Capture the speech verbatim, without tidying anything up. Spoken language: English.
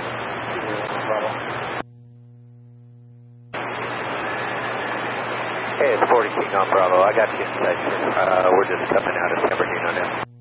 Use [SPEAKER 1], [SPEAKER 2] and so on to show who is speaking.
[SPEAKER 1] Hey, it's forty King on Bravo. I got you inside, sir. Uh, we're just coming out of San Bernardino now.